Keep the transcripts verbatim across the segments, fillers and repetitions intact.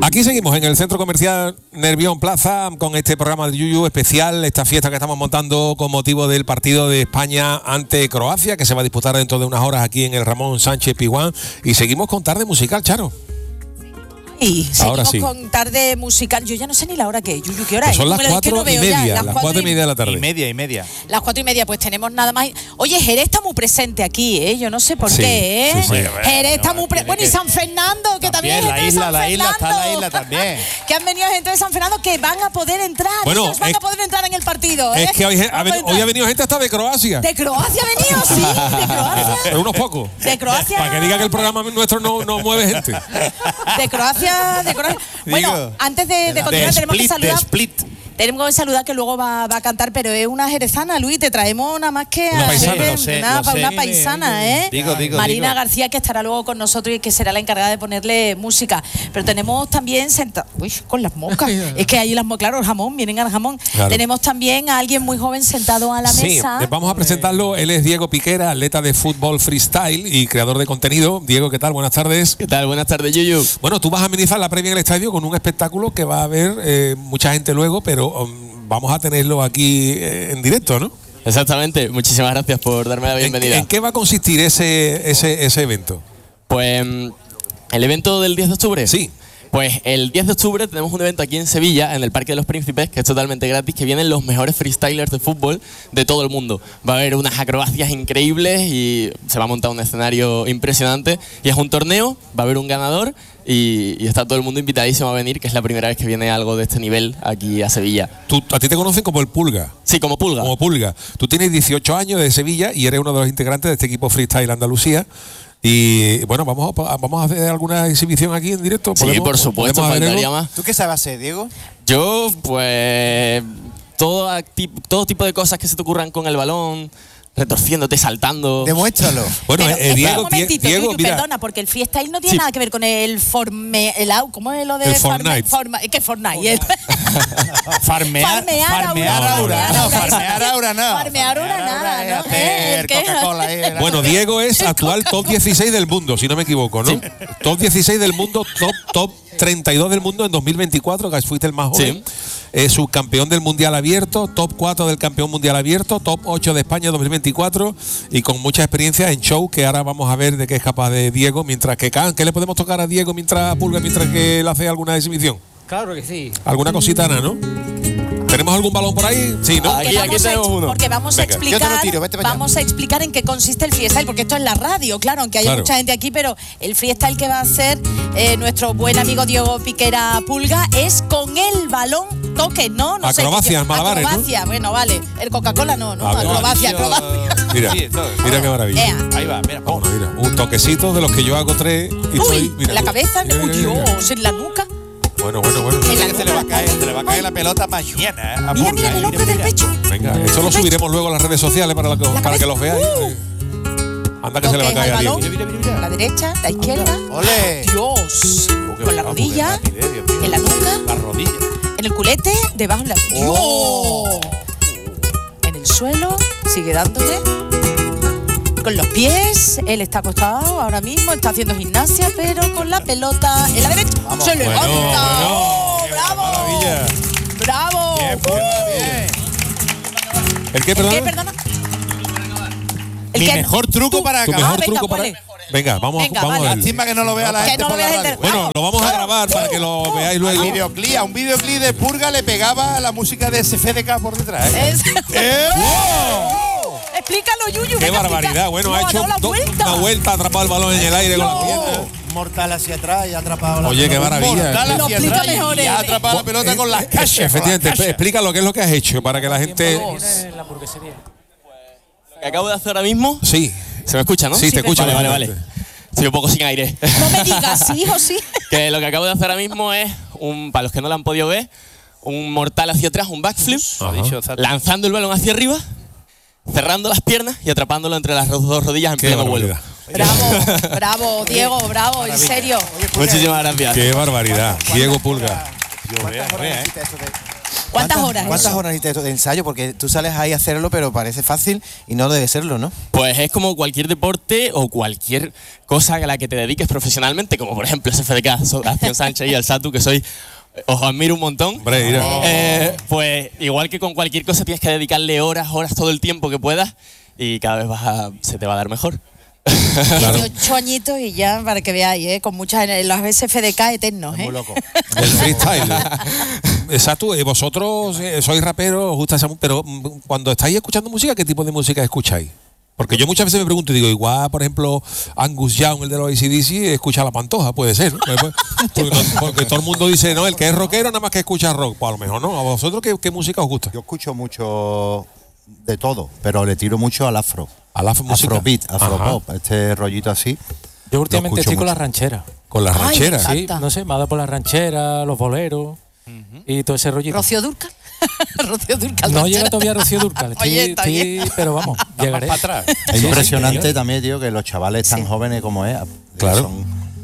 Aquí seguimos en el Centro Comercial Nervión Plaza con este programa de Yuyu especial, esta fiesta que estamos montando con motivo del partido de España ante Croacia, que se va a disputar dentro de unas horas aquí en el Ramón Sánchez Pizjuán. Y seguimos con tarde musical, Charo. Y seguimos Ahora sí. con tarde musical. Yo ya no sé ni la hora que es. Yuyu, ¿qué hora Pues es? son las Bueno, es que cuatro no veo y ya. media, Las las cuatro cuatro y media de la tarde. Y media, y media. Las cuatro y media, pues tenemos nada más. Oye, Jerez está muy presente aquí, ¿eh? Yo no sé por Sí, qué, ¿eh? sí, sí. Jerez está No, muy presente. Bueno, y que- San Fernando, que también, También, hay gente la de isla, San la isla, está la Fernando. isla también. Que han venido gente de San Fernando que van a poder entrar. Bueno, Ellos van es- a poder entrar en el partido, ¿eh? Es que hoy, Van ha, a poder hoy ha entrar. venido gente hasta de Croacia. ¿De Croacia ha venido? Sí, de Croacia. Pero unos pocos. De Croacia. Para que diga que el programa nuestro no, no mueve gente. De Croacia, de Croacia. Bueno, Digo, antes de, de continuar, de tenemos que Split, de saludar. Split. Tenemos que saludar que luego va, va a cantar, pero es una jerezana, Luis. Te traemos nada más que Una a paisana. gente- Lo sé, nada, lo para sé. una paisana, ¿eh? Digo, digo, Marina digo. García, que estará luego con nosotros y que será la encargada de ponerle música. Pero tenemos también sentado. Uy, con las moscas. Es que ahí las moscas, claro, el jamón, vienen al jamón. Claro. Tenemos también a alguien muy joven sentado a la Sí, mesa. les vamos a presentarlo. Él es Diego Piquera, atleta de fútbol freestyle y creador de contenido. Diego, ¿qué tal? Buenas tardes. ¿Qué tal? Buenas tardes, Yuyu. Bueno, tú vas a amenizar la previa en el estadio con un espectáculo que va a haber eh, mucha gente luego, pero um, vamos a tenerlo aquí eh, en directo, ¿no? Exactamente, muchísimas gracias por darme la ¿En, bienvenida. en qué va a consistir ese, ese, ese evento? Pues mm, el evento del diez de octubre. Sí. Pues el diez de octubre tenemos un evento aquí en Sevilla, en el Parque de los Príncipes, que es totalmente gratis, que vienen los mejores freestylers de fútbol de todo el mundo. Va a haber unas acrobacias increíbles y se va a montar un escenario impresionante. Y es un torneo, va a haber un ganador y, y está todo el mundo invitadísimo a venir, que es la primera vez que viene algo de este nivel aquí a Sevilla. Tú, a ti te conocen como el Pulga. Sí, como Pulga. Como Pulga. Tú tienes dieciocho años de Sevilla y eres uno de los integrantes de este equipo Freestyle Andalucía. Y bueno, vamos a, vamos a hacer alguna exhibición aquí en directo. Sí, ¿Podemos- por supuesto, podemos hacer faltaría algo? más. ¿Tú qué sabes hacer, Diego? Yo, pues, todo, acti- todo tipo de cosas que se te ocurran con el balón, retorciéndote, saltando. Demuéstralo. Bueno, Pero, eh, espera Diego, un momentito, Diego, Yuyu, mira, perdona, porque el freestyle no tiene Sí. nada que ver con el forme, el au, ¿cómo es lo de El farme- Fortnite. forma- es que Fortnite. Farmear, Farmear farmear aura, aura. No, farmear farmear aura no. Farmear aura nada, es ¿no? hacer ¿Eh? ¿El qué? Coca-Cola ahí, la- bueno, Diego es actual top dieciséis del mundo, si no me equivoco, ¿no? Sí. Top dieciséis del mundo, top, top treinta y dos del mundo en dos mil veinticuatro, que fuiste el más joven. Sí. Eh, subcampeón del Mundial Abierto, top cuatro del Campeón Mundial Abierto, top ocho de España dos mil veinticuatro y con mucha experiencia en show, que ahora vamos a ver de qué es capaz de Diego, mientras que can, ¿qué le podemos tocar a Diego mientras Pulga, mientras que él hace alguna exhibición? Claro que sí. ¿Alguna cosita, Ana, no? ¿Tenemos algún balón por ahí? Sí, ¿no? Aquí, Porque aquí vamos a tenemos ex- uno. Porque vamos Venga. a explicar, Yo te lo tiro, vete para allá. vamos a explicar en qué consiste el freestyle, porque esto es la radio, claro, aunque haya Claro. mucha gente aquí, pero el freestyle que va a hacer eh, nuestro buen amigo Diego Piquera Pulga es con el balón toque, ¿no? no sé, Acrobacias, que- malabares, ¿no? Acrobacia, bueno, vale. El Coca-Cola no, no, A ver. acrobacia, acrobacia. Mira, Sí, todo. mira qué maravilla. Ea. Ahí va, mira. Vámonos, mira, un toquecito de los que yo hago tres y estoy, Uy, mira. en la cabeza, Mira, uy, mira, mira. Dios, en la nuca. Bueno, bueno, bueno. En la Que se le va a nuca. caer, se le va a caer la pelota mañana, ¿eh? A Mira, Pulga, mira, en el mira, hombro del mira. pecho. Venga, esto lo subiremos luego a las redes sociales para, la que, para cabeza. que los veáis. Uh. Eh, Anda que se le va a Toques caer al a Diego. balón. Mira, mira, mira. La derecha, la izquierda. ¡Ole! Dios. qué Con la bravo, rodilla, qué rapidez, Dios mío. en la nuca, La rodilla. en el culete, debajo de la. Oh. ¡Dios! En el suelo, sigue dándole. Con los pies, él está acostado ahora mismo, está haciendo gimnasia, pero con la pelota en la derecha. Vamos. ¡Se levanta! Bueno, bueno. ¡Oh, Qué ¡Bravo! maravilla. ¡Bravo! Bien, Pulga, bien. ¿El qué, ¿El perdón? qué, perdona? ¿El Mi qué? mejor truco Tú- para Tu acabar. mejor Ah, venga, truco para. ¿cuál es? Venga, vamos, Venga, a, vamos vale. a verlo. Lástima que no lo vea la Que gente no lo por vea la la gente. radio. Bueno, lo vamos a grabar para que lo veáis luego. Un videoclip, a un videoclip de Purga le pegaba la música de S F D K por detrás. ¿eh? Es- ¡Eh! Explícalo, Yuyu. ¡Qué venga, barbaridad! explica. Bueno, No, ha hecho dado la do- vuelta. una vuelta, ha atrapado el balón en el aire con la Dios. pierna. Mortal hacia atrás y ha atrapado la Oye, qué pelota. maravilla. Mortal Lo hacia explica atrás y- mejor y ha él. atrapado la pelota con las cachas. Efectivamente, con las cachas. explica lo que es lo que has hecho para que la gente. Viene la hamburguesería. Lo que acabo de hacer ahora mismo, Sí, ¿se me escucha, no? sí, te escucho. Vale, vale, vale. Estoy un poco sin aire. No me digas, sí o sí. Que lo que acabo de hacer ahora mismo es, un, para los que no lo han podido ver, un mortal hacia atrás, un backflip, Lo ha dicho, exacto. lanzando el balón hacia arriba, cerrando las piernas y atrapándolo entre las dos rodillas en Qué pleno vuelo. barbaridad. Bravo, bravo, Diego, bravo, en serio. Oye, Pulga, Muchísimas gracias. Qué barbaridad. Diego Pulga. Yo vea, ¿cuántas horas vea, ¿eh? necesita eso de- ¿Cuántas horas? ¿Cuántas eso? horas de ensayo? Porque tú sales ahí a hacerlo, pero parece fácil y no debe serlo, ¿no? Pues es como cualquier deporte o cualquier cosa a la que te dediques profesionalmente, como por ejemplo S F D K, Acción Sánchez y el Satu, que soy... Os admiro un montón. Hombre, mira. Eh, pues igual que con cualquier cosa tienes que dedicarle horas, horas, todo el tiempo que puedas y cada vez vas a, se te va a dar mejor. Claro. dieciocho añitos y ya, para que veáis, ¿eh? Con muchas... Los S F D K eternos, ¿eh? Muy loco. El freestyle. Exacto, eh, vosotros eh, sois raperos, os gusta esa mu- pero mm, cuando estáis escuchando música, ¿qué tipo de música escucháis? Porque yo muchas veces me pregunto y digo, igual, por ejemplo, Angus Young, el de los A C D C, escucha La Pantoja, puede ser, ¿no? Porque, porque, porque todo el mundo dice, no, el que es rockero nada más que escucha rock, pues a lo mejor no. ¿A vosotros qué, qué música os gusta? Yo escucho mucho de todo, pero le tiro mucho al afro. A la música. Afrobeat, afropop, este rollito así. Yo últimamente escucho estoy con mucho. las rancheras. Con las Ay, rancheras. exacto. Sí, Encanta. no sé, me ha dado por las rancheras, los boleros y todo ese rollito. ¿Rocío Dúrcal? Rocío Dúrcal. No ranchera. llega todavía Rocío Dúrcal. Estoy, Oye, está estoy- bien. pero vamos, llegaré. Para atrás. Es Sí, impresionante sí, también, tío, que los chavales tan Sí. jóvenes como es, Claro. son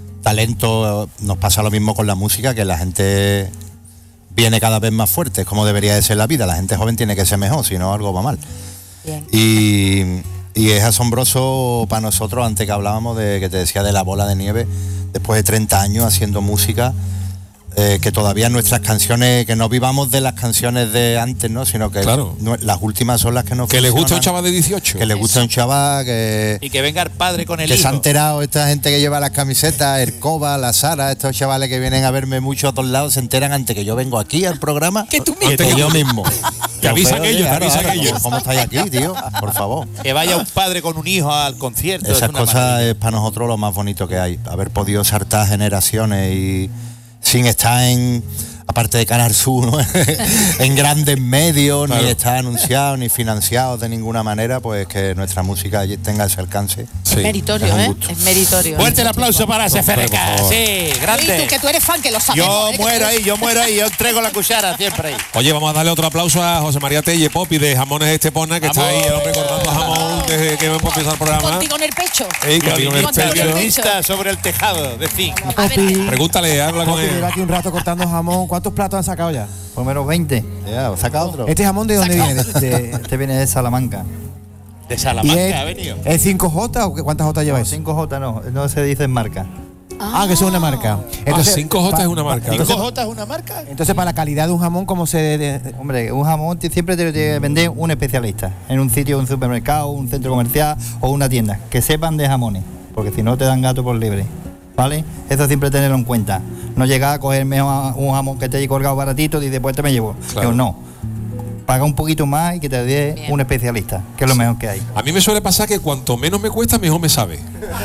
talento. Nos pasa lo mismo con la música, que la gente viene cada vez más fuerte, es como debería de ser la vida. La gente joven tiene que ser mejor, si no algo va mal. Bien. Y, y es asombroso para nosotros, antes que hablábamos de que te decía de la bola de nieve, después de treinta años haciendo música, eh, que todavía nuestras canciones, que no vivamos de las canciones de antes, ¿no? Sino que Claro. no- las últimas son las que nos Que les gusta un funcionan, chaval de dieciocho. que le gusta un chaval, que, Y que venga el padre con el que se hijo. ha enterado esta gente que lleva las camisetas, el Coba, la Sara, estos chavales que vienen a verme mucho a todos lados, se enteran antes que yo vengo aquí al programa, Que tú que mismo. yo mismo. Te avisa aquello, te Claro, avisa claro, aquello. ¿Cómo estáis aquí, tío? Por favor. Que vaya un padre con un hijo al concierto. es Esas una cosas maravilla. es para nosotros lo más bonito que hay. Haber podido saltar generaciones y sin estar en, aparte de Canal Sur, ¿no? en grandes medios, Claro. ni estar anunciados, ni financiados de ninguna manera, pues que nuestra música tenga ese alcance. Sí. Meritorio, Es un ¿eh? gusto. Es meritorio. Fuerte el aplauso para S F D K. Hombre, por favor. Sí, Luis, grande. tú que tú eres fan, que lo sabemos. Yo ¿eh? Que muero tú ahí, eres- yo muero ahí. Yo entrego la cuchara siempre ahí. Oye, vamos a darle otro aplauso a José María Telle Popi de Jamones Estepona, que está Vamos. ahí, el hombre cortando jamón desde que hemos empezado el programa. Contigo en el pecho. Ey, que digo en el Contigo en el pecho. pecho. Vista sobre el tejado de zinc. A ver, Pregúntale, habla con Popi, lleva él. aquí un rato cortando jamón. ¿Cuántos platos han sacado ya? Por lo menos veinte. Ya, saca otro. ¿Este jamón de dónde viene? De- de- Este viene de Salamanca. De ¿Y Salamanca ha venido. es, es cinco J o qué- cuántas J lleváis? cinco J no, no se dice en marca. Ah, que eso es una marca. Ah, cinco J es una marca. ¿cinco Entonces, J es una marca? entonces, para la calidad de un jamón, ¿cómo se...? de- de- Hombre, un jamón ti- siempre te lo tiene que vender un especialista. En un sitio, un supermercado, un centro comercial o una tienda. Que sepan de jamones. Porque si no te dan gato por libre. ¿Vale? Eso siempre tenerlo en cuenta. No llegar a cogerme un jamón que te haya colgado baratito y después te me llevo. Claro. Digo, no. Paga un poquito más y que te dé Bien. un especialista, que es lo mejor que hay. A mí me suele pasar que cuanto menos me cuesta, mejor me sabe.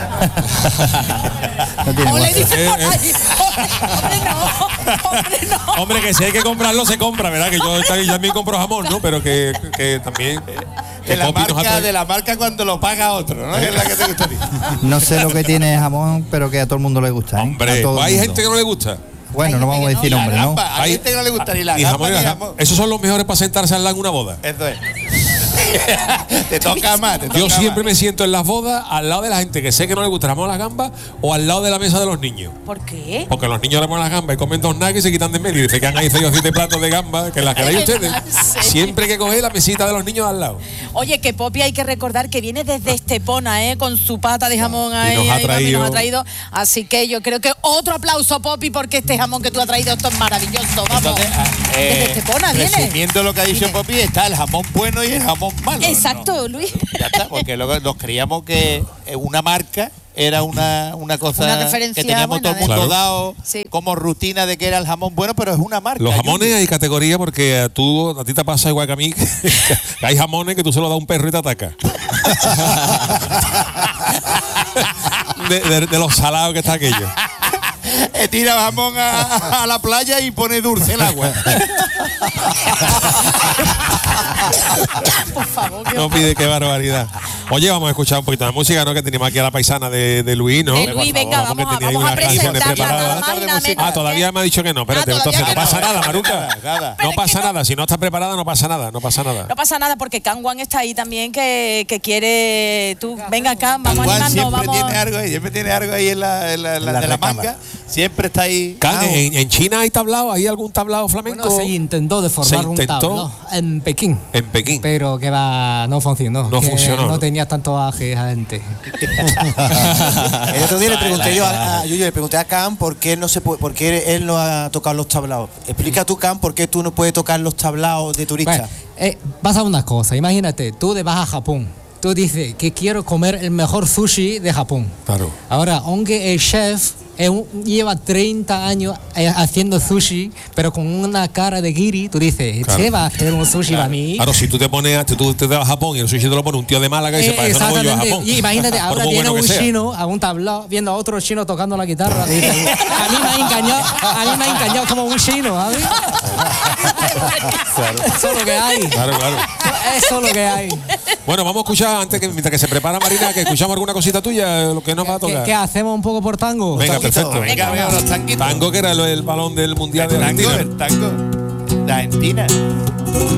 No tiene ole, más. dice Eh, por eh. ahí. Hombre, no. Hombre, no. Hombre, que si hay que comprarlo, se compra, ¿verdad? Que yo ta- yo también compro jamón, ¿no? Pero que, que también... que De la, Popi nos marca, atrae- de la marca cuando lo paga otro, ¿no? Es la que te gustaría. No sé lo que tiene el jamón, pero que a todo el mundo le gusta. ¿eh? Hombre, A todo el hay mundo. gente que no le gusta. Bueno, Hay no vamos a gente que decir no. nombre, La ¿no? gamba, a Hay- gente que no le gusta ni la Ni gamba jamón ni ni jamón. jamón. Esos son los mejores para sentarse al lado en una boda. Eso es. Te toca más, te toca Yo siempre más. me siento en las bodas al lado de la gente que sé que no le gusta el jamón a las gambas o al lado de la mesa de los niños. ¿Por qué? Porque los niños le ponen las gambas y comen dos nuggets y se quitan de en medio y se quedan ahí seis o siete platos de gambas, que las queréis ustedes. Sí. Siempre hay que coger la mesita de los niños al lado. Oye, que Popi hay que recordar que viene desde Estepona, ¿eh? Con su pata de jamón ahí, nos ha ahí, papi, traído- nos ha traído. Así que yo creo que otro aplauso, Popi, porque este jamón que tú has traído, esto es maravilloso. Vamos. Entonces, ah, eh, desde Estepona viene. resumiendo lo que ha dicho Dime. Popi, está el jamón bueno y el jamón malo. ¿no? Exacto, Luis. Ya está, porque luego nos creíamos que una marca era una, una cosa Una referencia que teníamos buena, todo el mundo ¿eh? dado Sí. como rutina de que era el jamón bueno, pero es una marca. Los Juli. jamones hay categoría porque a, tú, a ti te pasa igual que a mí, que, que hay jamones que tú se los das a un perro y te ataca. de, de- de los salados que está aquello. Eh, tira jamón a, a la playa y pone dulce el agua. Por favor, que No pide, qué barbaridad. Oye, vamos a escuchar un poquito de música, ¿no? Que tenemos aquí a la paisana de, de Luis, ¿no? De Luis, venga, que vamos a- tenía ahí vamos a unas canciones presentarla, preparadas. nada más y nada menos. Ah, todavía me ha dicho que no. Espérate, Ah, todavía entonces no que pasa no. nada, Maruca. Nada. Pero No es pasa que no- nada. Si no estás preparada, no pasa nada. No pasa nada. No pasa nada porque Kangwan está ahí también que, que quiere tú venga acá, vamos Igual animando, siempre vamos. tiene algo ahí, siempre tiene algo ahí en la, en la- en la- La de la recámara. manga Siempre está ahí. Can, ¿en, en China hay tablao? ¿Hay algún tablao flamenco? Bueno, se intentó de formar ¿Se un intentó? tablao en Pekín. En Pekín. Pero que va, no funcionó. No que funcionó, No ¿no? tenía tanto aje gente. El otro día le pregunté yo a, a Yuyo, le pregunté a Cam por qué no se puede, por qué él no ha tocado los tablaos. Explica tú, Cam, por qué tú no puedes tocar los tablaos de turista. Bueno, eh, pasa una cosa, imagínate, tú te vas a Japón, tú dices que quiero comer el mejor sushi de Japón. Claro. Ahora, aunque el chef es un- lleva treinta años eh, haciendo sushi, pero con una cara de guiri, tú dices, Claro. ¿qué va a hacer un sushi para mí? Claro, si tú te pones, a- tú, tú te vas a Japón y el sushi te lo pone un tío de Málaga y dice, Eh, para eso no voy yo a exactamente. Japón. Y imagínate, Por ahora muy viene bueno un que sea. chino a un tablao viendo a otro chino tocando la guitarra. Y dice, a mí me ha engañado, a mí me ha engañado como un chino, ¿sabes? Eso es lo que hay. Claro, claro. Eso es lo que hay. Bueno, vamos a escuchar, antes que mientras que se prepara Marina, que escuchamos alguna cosita tuya, lo que nos va a ¿Qué, tocar. qué hacemos un poco por tango? Venga, perfecto. Venga, venga, los tanquitos. Tango, que era el, el balón del Mundial de El tango, Argentina. el tango. De Argentina.